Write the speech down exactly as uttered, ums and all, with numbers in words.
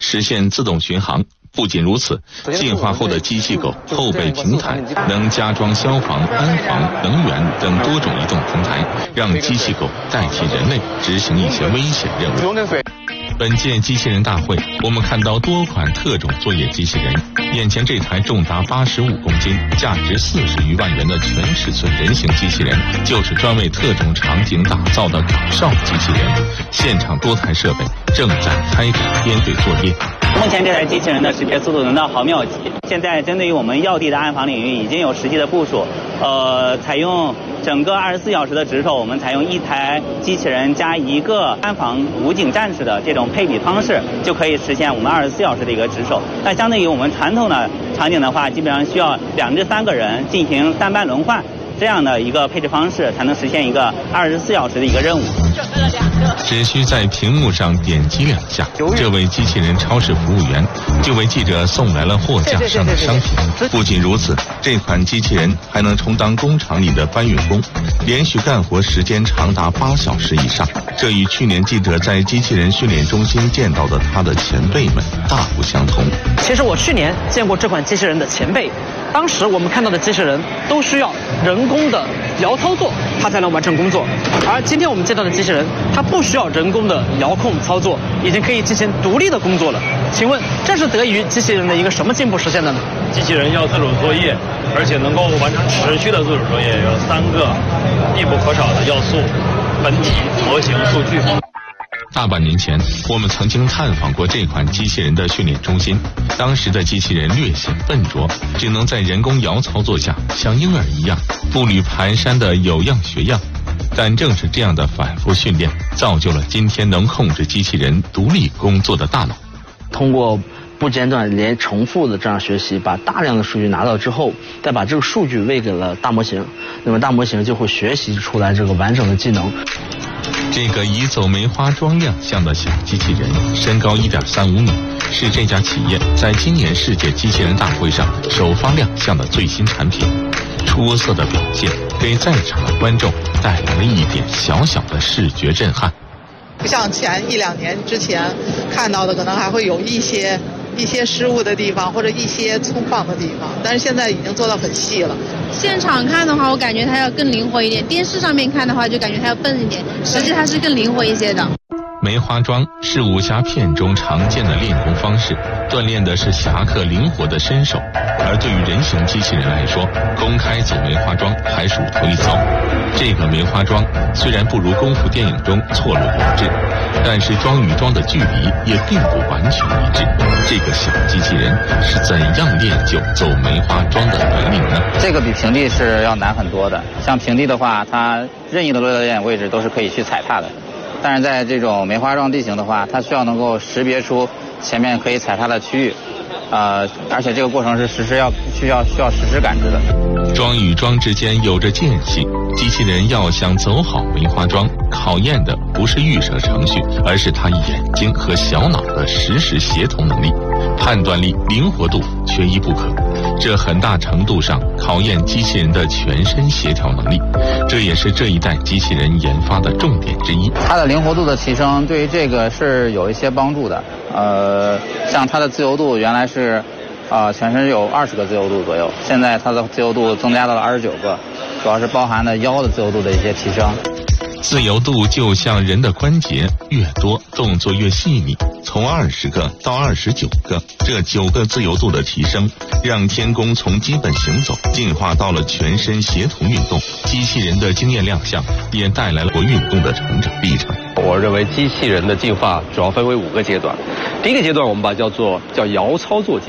实现自动巡航。不仅如此，进化后的机器狗后背平台能加装消防、安防、能源等多种移动平台，让机器狗代替人类执行一些危险任务。本届机器人大会，我们看到多款特种作业机器人。眼前这台重达八十五公斤、价值四十余万元的全尺寸人形机器人，就是专为特种场景打造的岗哨机器人。现场多台设备正在开展编队作业。 目前这台机器人的识别速度能到毫秒级。现在针对于我们要地的安防领域已经有实际的部署，呃，采用整个二十四小时的值守，我们采用一台机器人加一个安防武警战士的这种配比方式，就可以实现我们二十四小时的一个值守。那相对于我们传统的场景的话，基本上需要两至三个人进行单班轮换，这样的一个配置方式才能实现一个二十四小时的一个任务。 只需在屏幕上点击两下，这位机器人超市服务员就为记者送来了货架上的商品。不仅如此，这款机器人还能充当工厂里的搬运工，连续干活时间长达八小时以上。这与去年记者在机器人训练中心见到的他的前辈们大不相同。 其实我去年见过这款机器人的前辈，当时我们看到的机器人都需要人工的摇操作，它才能完成工作。而今天我们见到的机器人，它不需要人工的遥控操作，已经可以进行独立的工作了。请问这是得益于机器人的一个什么进步实现的呢？ 机器人要自主作业，而且能够完成持续的自主作业，有三个必不可少的要素：本体、模型、数据。 大半年前，我们曾经探访过这款机器人的训练中心。当时的机器人略显笨拙，只能在人工摇操作下像婴儿一样步履蹒跚的有样学样。但正是这样的反复训练，造就了今天能控制机器人独立工作的大脑。 通过不间断连重复的这样学习，把大量的数据拿到之后，再把这个数据喂给了大模型，那么大模型就会学习出来这个完整的技能。 这个以走梅花桩亮相的小机器人，身高一点三五米，是这家企业在今年世界机器人大会上首发亮相的最新产品。出色的表现给在场的观众带来了一点小小的视觉震撼。 不像前一两年之前看到的，可能还会有一些一些失误的地方，或者一些粗放的地方，但是现在已经做到很细了。 现场看的话，我感觉它要更灵活一点；电视上面看的话，就感觉它要笨一点。实际它是更灵活一些的。 梅花桩是武侠片中常见的练功方式，锻炼的是侠客灵活的身手。而对于人形机器人来说，公开走梅花桩还属头一遭。这个梅花桩虽然不如功夫电影中错落有致，但是桩与桩的距离也并不完全一致。这个小机器人是怎样练就走梅花桩的本领呢？ 这个比平地是要难很多的。像平地的话，它任意的落点位置都是可以去踩踏的。但是在这种梅花桩地形的话，它需要能够识别出前面可以踩踏的区域，呃，而且这个过程是实时要需要需要实时感知的。 桩与桩之间有着间隙，机器人要想走好梅花桩，考验的不是预设程序，而是它眼睛和小脑的实时协同能力，判断力、灵活度缺一不可。这很大程度上考验机器人的全身协调能力，这也是这一代机器人研发的重点之一。 它的灵活度的提升对于这个是有一些帮助的。呃，像它的自由度原来是，呃，全身有二十个自由度左右，现在它的自由度增加到了二十九个，主要是包含了腰的自由度的一些提升。 自由度就像人的关节，越多动作越细腻。从二十个到二十九个，这九个自由度的提升，让天宫从基本行走进化到了全身协同运动。机器人的经验亮相，也带来了我运动的成长历程。 我认为机器人的进化主要分为五个阶段。第一个阶段我们把它叫做叫摇操作机。